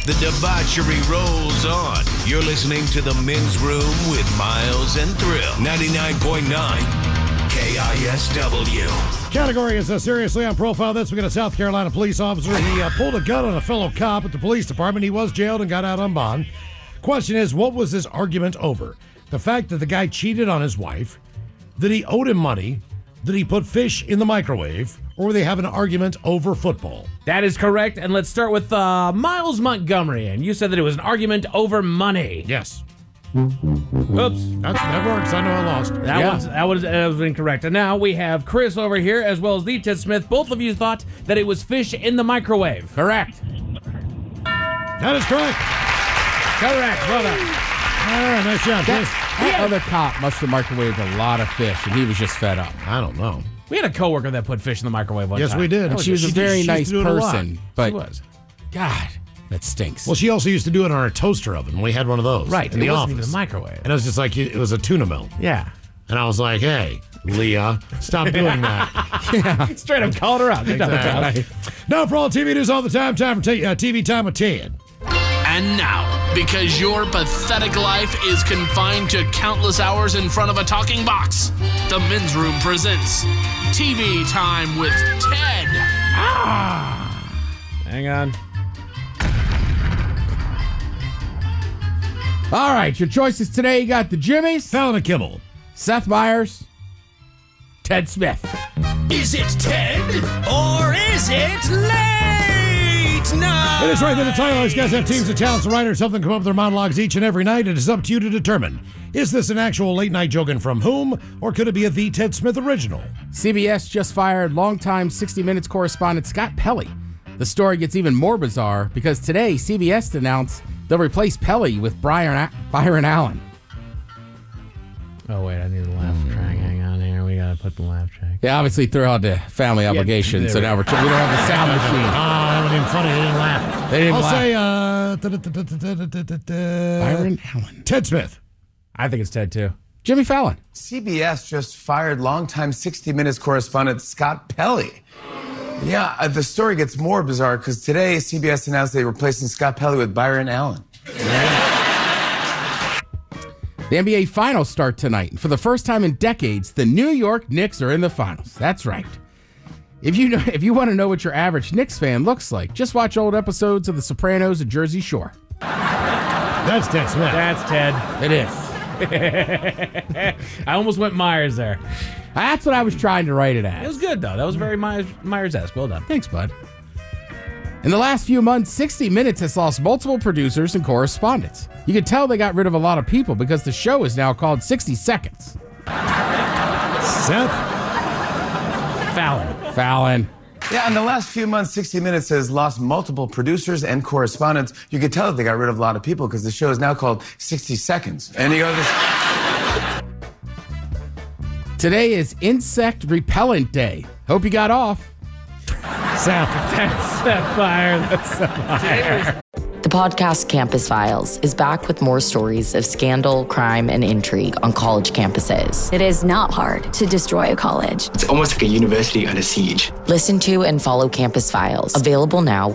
The debauchery rolls on. You're listening to The Men's Room with Miles and Thrill. 99.9 KISW. Category is seriously on profile. This week, a South Carolina police officer. He pulled a gun on a fellow cop at the police department. He was jailed and got out on bond. Question is, what was this argument over? The fact that the guy cheated on his wife, that he owed him money, that he put fish in the microwave, or they have an argument over football? That is correct. And let's start with Miles Montgomery. And you said that it was an argument over money. Yes. Oops. That works. I know I lost. That was incorrect. And now we have Chris over here, as well as Lee Ted Smith. Both of you thought that it was fish in the microwave. Correct. That is correct. Correct, brother. All right, nice job, Chris. That other cop must have microwaved a lot of fish, and he was just fed up. I don't know. We had a coworker that put fish in the microwave one time. Yes, we did. And she was a very nice person, but She was. God, that stinks. Well, she also used to do it on her toaster oven. We had one of those. Right. In the it office. wasn't even a microwave. And it was just like, it was a tuna mill. Yeah. And I was like, hey, Leah, stop doing that. Straight up called her out. Good job, Exactly. Now, for all TV news all the time, time for TV Time with Ted. And now, because your pathetic life is confined to countless hours in front of a talking box, the Men's Room presents TV Time with Ted. Hang on. All right, your choices today. You got the Jimmys, Fallon and Kimmel. Seth Meyers, Ted Smith. Is it Ted or is it late night? It is right there. The title. These guys have teams of talents and writers. Something come up with their monologues each and every night. It is up to you to determine. Is this an actual late night joke and from whom? Or could it be a The Ted Smith original? CBS just fired longtime 60 Minutes correspondent Scott Pelley. The story gets even more bizarre because today CBS announced they'll replace Pelley with Byron Allen. Oh, wait, I need the laugh track. Hang on here. We got to put the laugh track. Yeah, obviously threw out the family obligation, so now we don't have the sound machine. That wasn't even funny. They didn't laugh. They didn't laugh. Byron Allen. Ted Smith. I think it's Ted, too. Jimmy Fallon. CBS just fired longtime 60 Minutes correspondent Scott Pelley. Yeah, the story gets more bizarre because today CBS announced they're replacing Scott Pelley with Byron Allen. The NBA Finals start tonight. And for the first time in decades, the New York Knicks are in the finals. That's right. If you want to know what your average Knicks fan looks like, just watch old episodes of The Sopranos and Jersey Shore. That's Ted Smith. That's Ted. It is. I almost went Myers there. That's what I was trying to write it It as. was good, though. That was very Myers-esque. Well done. Thanks, bud. In the last few months, 60 Minutes has lost multiple producers and correspondents. You can tell they got rid of a lot of people because the show is now called 60 Seconds. Seth. Fallon. Yeah, in the last few months, 60 Minutes has lost multiple producers and correspondents. You could tell that they got rid of a lot of people because the show is now called 60 Seconds. And you go this. Today is Insect Repellent Day. Hope you got off. Seth. That's Seth Meyers. That's Seth Meyers. The podcast Campus Files is back with more stories of scandal, crime, and intrigue on college campuses. It is not hard to destroy a college. It's almost like a university under siege. Listen to and follow Campus Files, available now